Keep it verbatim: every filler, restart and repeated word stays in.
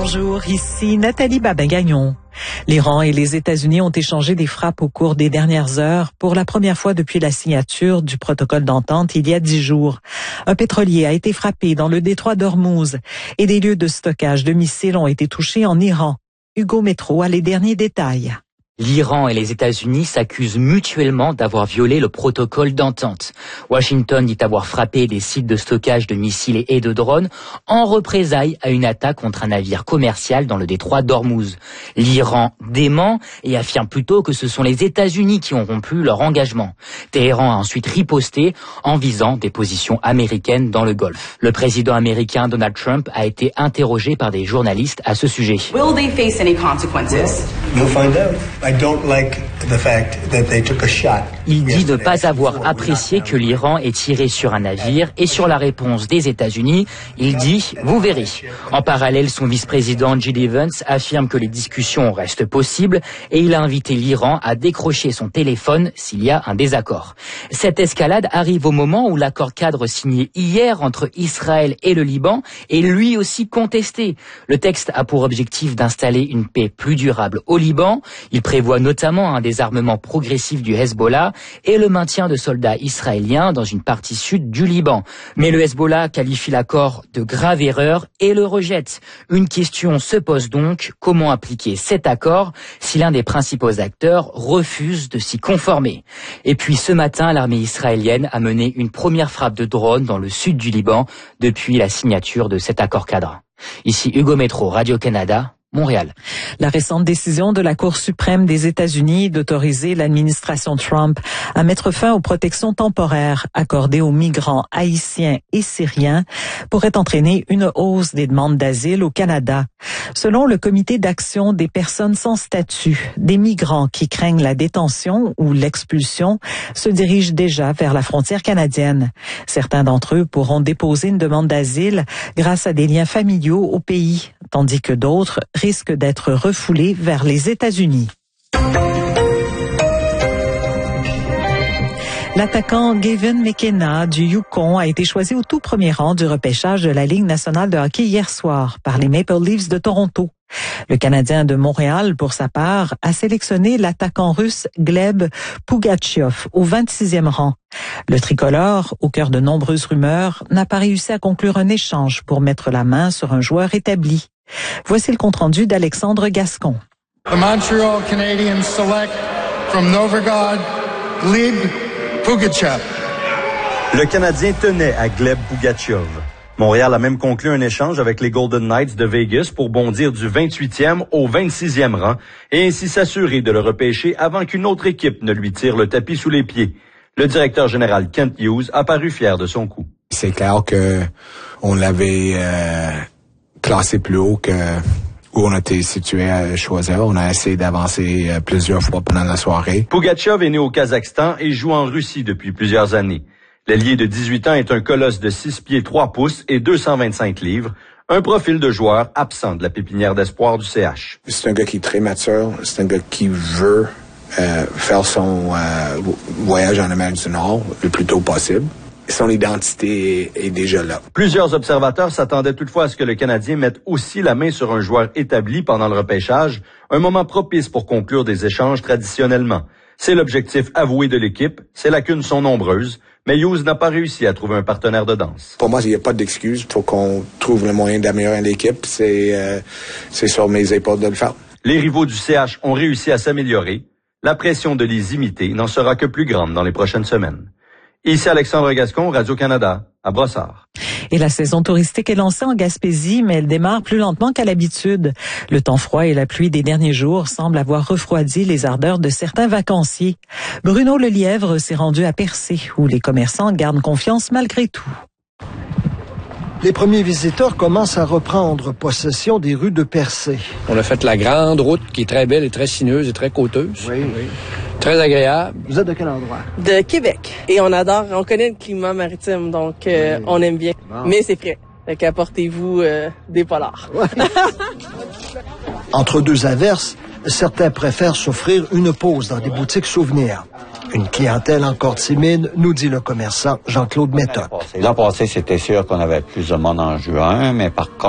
Bonjour, ici Nathalie Babin-Gagnon. L'Iran et les États-Unis ont échangé des frappes au cours des dernières heures pour la première fois depuis la signature du protocole d'entente il y a dix jours. Un pétrolier a été frappé dans le détroit d'Ormuz et des lieux de stockage de missiles ont été touchés en Iran. Hugo Métro a les derniers détails. L'Iran et les États-Unis s'accusent mutuellement d'avoir violé le protocole d'entente. Washington dit avoir frappé des sites de stockage de missiles et de drones en représailles à une attaque contre un navire commercial dans le détroit d'Ormuz. L'Iran dément et affirme plutôt que ce sont les États-Unis qui ont rompu leur engagement. Téhéran a ensuite riposté en visant des positions américaines dans le Golfe. Le président américain Donald Trump a été interrogé par des journalistes à ce sujet. Will they face any consequences? You'll find out. I don't like the fact that they took a shot. Il dit ne pas avoir apprécié que l'Iran ait tiré sur un navire et sur la réponse des États-Unis, il dit « vous verrez ». En parallèle, son vice-président J D Vance affirme que les discussions restent possibles et il a invité l'Iran à décrocher son téléphone s'il y a un désaccord. Cette escalade arrive au moment où l'accord cadre signé hier entre Israël et le Liban est lui aussi contesté. Le texte a pour objectif d'installer une paix plus durable au Liban. Il prévoit notamment un désarmement progressif du Hezbollah et le maintien de soldats israéliens dans une partie sud du Liban. Mais le Hezbollah qualifie l'accord de grave erreur et le rejette. Une question se pose donc, comment appliquer cet accord si l'un des principaux acteurs refuse de s'y conformer? Et puis ce matin, l'armée israélienne a mené une première frappe de drone dans le sud du Liban depuis la signature de cet accord cadre. Ici Hugo Métro, Radio-Canada, Montréal. La récente décision de la Cour suprême des États-Unis d'autoriser l'administration Trump à mettre fin aux protections temporaires accordées aux migrants haïtiens et syriens pourrait entraîner une hausse des demandes d'asile au Canada. Selon le Comité d'action des personnes sans statut, des migrants qui craignent la détention ou l'expulsion se dirigent déjà vers la frontière canadienne. Certains d'entre eux pourront déposer une demande d'asile grâce à des liens familiaux au pays, tandis que d'autres risquent d'être refoulés vers les États-Unis. L'attaquant Gavin McKenna du Yukon a été choisi au tout premier rang du repêchage de la Ligue nationale de hockey hier soir par les Maple Leafs de Toronto. Le Canadien de Montréal, pour sa part, a sélectionné l'attaquant russe Gleb Pugachev au vingt-sixième rang. Le tricolore, au cœur de nombreuses rumeurs, n'a pas réussi à conclure un échange pour mettre la main sur un joueur établi. Voici le compte-rendu d'Alexandre Gascon. The Montreal Canadiens select from Novgorod, Gleb Pugachev. Le Canadien tenait à Gleb Pugachev. Montréal a même conclu un échange avec les Golden Knights de Vegas pour bondir du vingt-huitième au vingt-sixième rang et ainsi s'assurer de le repêcher avant qu'une autre équipe ne lui tire le tapis sous les pieds. Le directeur général Kent Hughes a paru fier de son coup. C'est clair que on l'avait euh, classé plus haut que où on était situé à choisir. On a essayé d'avancer euh, plusieurs fois pendant la soirée. Pugachev est né au Kazakhstan et joue en Russie depuis plusieurs années. L'ailier de dix-huit ans est un colosse de six pieds trois pouces et deux cent vingt-cinq livres, un profil de joueur absent de la pépinière d'espoir du C H. C'est un gars qui est très mature, c'est un gars qui veut euh, faire son euh, voyage en Amérique du Nord le plus tôt possible. Son identité est, est déjà là. Plusieurs observateurs s'attendaient toutefois à ce que le Canadien mette aussi la main sur un joueur établi pendant le repêchage, un moment propice pour conclure des échanges traditionnellement. C'est l'objectif avoué de l'équipe, ses lacunes sont nombreuses, mais Hughes n'a pas réussi à trouver un partenaire de danse. Pour moi, il n'y a pas d'excuse. Il faut qu'on trouve le moyen d'améliorer l'équipe. C'est, euh, c'est sur mes épaules de le faire. Les rivaux du C H ont réussi à s'améliorer. La pression de les imiter n'en sera que plus grande dans les prochaines semaines. Ici Alexandre Gascon, Radio-Canada, à Brossard. Et la saison touristique est lancée en Gaspésie, mais elle démarre plus lentement qu'à l'habitude. Le temps froid et la pluie des derniers jours semblent avoir refroidi les ardeurs de certains vacanciers. Bruno Lelièvre s'est rendu à Percé, où les commerçants gardent confiance malgré tout. Les premiers visiteurs commencent à reprendre possession des rues de Percé. On a fait la grande route qui est très belle et très sinueuse et très côteuse. Oui, oui. Très agréable. Vous êtes de quel endroit? De Québec. Et on adore, on connaît le climat maritime, donc euh, oui. On aime bien. Bon. Mais c'est frais. Fait qu'apportez-vous euh, des polars. Ouais. Entre deux averses, certains préfèrent s'offrir une pause dans des boutiques souvenirs. Une clientèle encore timide, nous dit le commerçant Jean-Claude Méthode. L'an passé, c'était sûr qu'on avait plus de monde en juin, mais par contre,